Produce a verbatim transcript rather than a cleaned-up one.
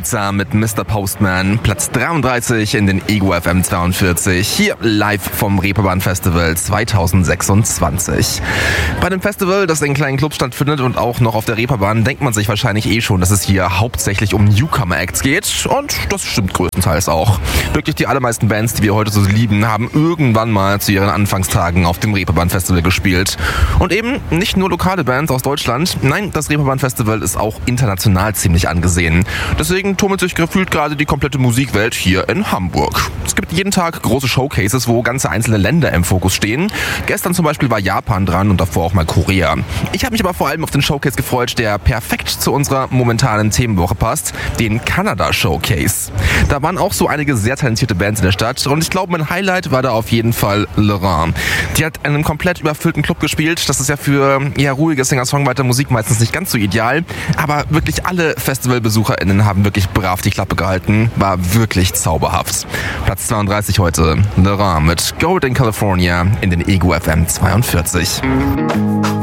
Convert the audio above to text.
Ibiza mit Mister Postman, Platz dreiunddreißig in den Ego F M zweiundvierzig, hier live vom Reeperbahn Festival zweitausendsechsundzwanzig. Bei dem Festival, das in kleinen Clubs stattfindet und auch noch auf der Reeperbahn, denkt man sich wahrscheinlich eh schon, dass es hier hauptsächlich um Newcomer-Acts geht, und das stimmt größtenteils auch. Wirklich die allermeisten Bands, die wir heute so lieben, haben irgendwann mal zu ihren Anfangstagen auf dem Reeperbahn Festival gespielt. Und eben nicht nur lokale Bands aus Deutschland, nein, das Reeperbahn Festival ist auch international ziemlich angesehen. Deswegen tummelt sich gefühlt gerade die komplette Musikwelt hier in Hamburg. Es gibt jeden Tag große Showcases, wo ganze einzelne Länder im Fokus stehen. Gestern zum Beispiel war Japan dran und davor auch mal Korea. Ich habe mich aber vor allem auf den Showcase gefreut, der perfekt zu unserer momentanen Themenwoche passt, den Kanada Showcase. Da waren auch so einige sehr talentierte Bands in der Stadt und ich glaube, mein Highlight war da auf jeden Fall Laurent. Die hat in einem komplett überfüllten Club gespielt. Das ist ja für eher ruhige Singer-Songwriter-Musik meistens nicht ganz so ideal, aber wirklich alle FestivalbesucherInnen haben wirklich brav die Klappe gehalten. War wirklich zauberhaft. Platz zweiunddreißig heute, Laurent mit Gold in California in den Ego F M zweiundvierzig.